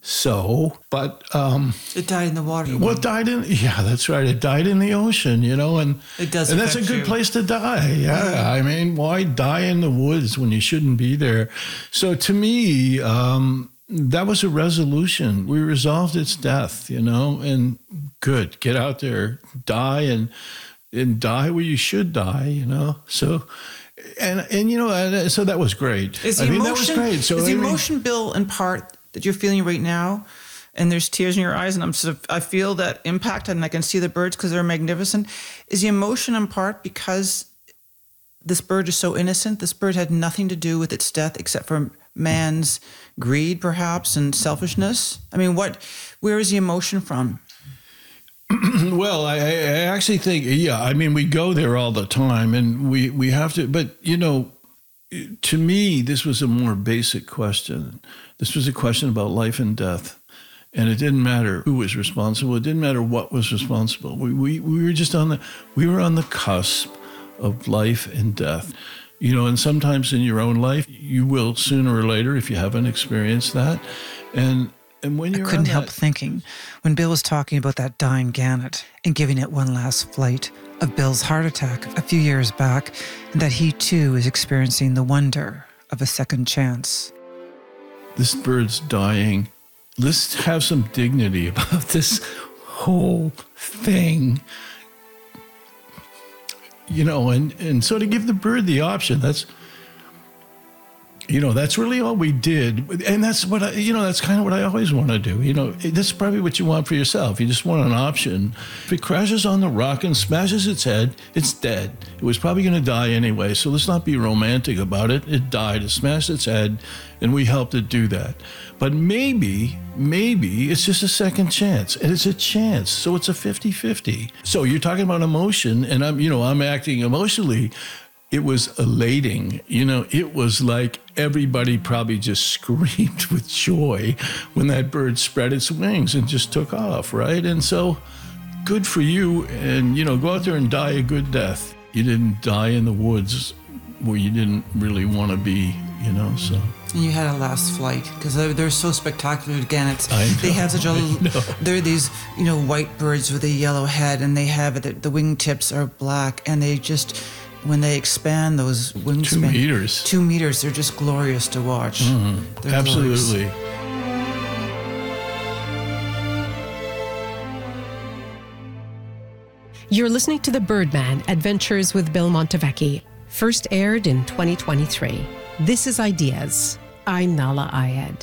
So, but it died in the water. Well, it died in, yeah, that's right. It died in the ocean, and it does. And that's a good place to die. Yeah. I mean, why die in the woods when you shouldn't be there? So to me, that was a resolution. We resolved its death, and good, get out there, die and die where you should die, So, and so that was great. That was great. So is the emotion, Bill, in part that you're feeling right now, and there's tears in your eyes, and I feel that impact, and I can see the birds because they're magnificent. Is the emotion in part because this bird is so innocent? This bird had nothing to do with its death except for man's greed, perhaps, and selfishness. I mean, where is the emotion from? Well, I actually think, we go there all the time, and we have to, but, to me, this was a more basic question. This was a question about life and death. And it didn't matter who was responsible. It didn't matter what was responsible. We were just on the cusp of life and death. And sometimes in your own life, you will sooner or later, if you haven't experienced that. And when you're I couldn't help thinking, when Bill was talking about that dying gannet and giving it one last flight, of Bill's heart attack a few years back, and that he too is experiencing the wonder of a second chance. This bird's dying. Let's have some dignity about this whole thing. And so to give the bird the option, that's really all we did. And that's what that's kind of what I always want to do. That's probably what you want for yourself. You just want an option. If it crashes on the rock and smashes its head, it's dead. It was probably going to die anyway. So let's not be romantic about it. It died. It smashed its head, and we helped it do that. But maybe it's just a second chance, and it's a chance. So it's a 50-50. So you're talking about emotion, and I'm acting emotionally. It was elating. It was like everybody probably just screamed with joy when that bird spread its wings and just took off, right? And so good for you, and, go out there and die a good death. You didn't die in the woods where you didn't really want to be, so. And you had a last flight, because they're so spectacular, gannets. They have such they're these, white birds with a yellow head, and they have the wingtips are black, and they just, when they expand those wingspan, 2 meters, they're just glorious to watch. Mm-hmm. Absolutely. Glorious. You're listening to The Birdman, Adventures with Bill Montevecchi, first aired in 2023. This is Ideas. I'm Nahlah Ayed.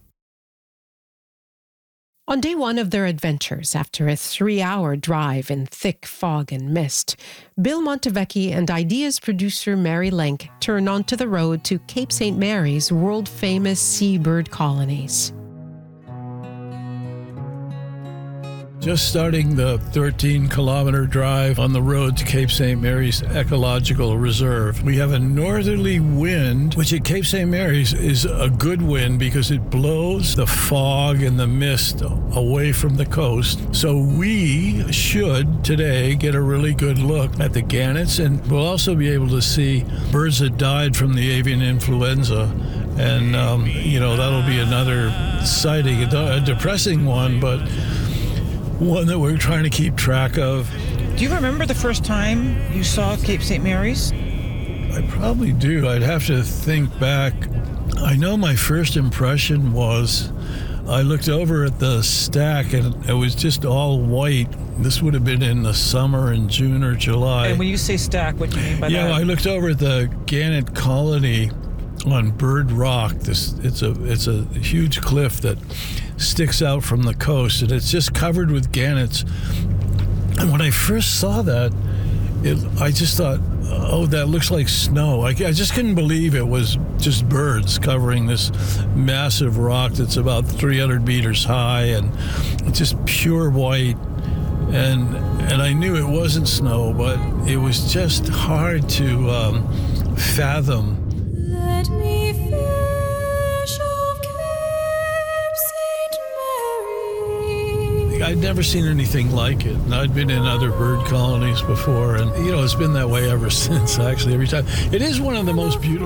On day one of their adventures, after a 3-hour drive in thick fog and mist, Bill Montevecchi and Ideas producer Mary Lenk turn onto the road to Cape St. Mary's world-famous seabird colonies. Just starting the 13-kilometer drive on the road to Cape St. Mary's Ecological Reserve. We have a northerly wind, which at Cape St. Mary's is a good wind because it blows the fog and the mist away from the coast. So we should today get a really good look at the gannets, and we'll also be able to see birds that died from the avian influenza. And, that'll be another sighting, a depressing one, but one that we're trying to keep track of. Do you remember the first time you saw Cape St. Mary's? I probably do. I'd have to think back. I know my first impression was I looked over at the stack and it was just all white. This would have been in the summer in June or July. And when you say stack, what do you mean by that? Yeah, I looked over at the gannet colony on Bird Rock. It's a huge cliff that sticks out from the coast, and it's just covered with gannets. And when I first saw that, I just thought, oh, that looks like snow. I just couldn't believe it was just birds covering this massive rock that's about 300 meters high and just pure white. And I knew it wasn't snow, but it was just hard to fathom. Let me fish of Cape St. Mary. I'd never seen anything like it. And I'd been in other bird colonies before, and it's been that way ever since, actually, every time. It is one of the most beautiful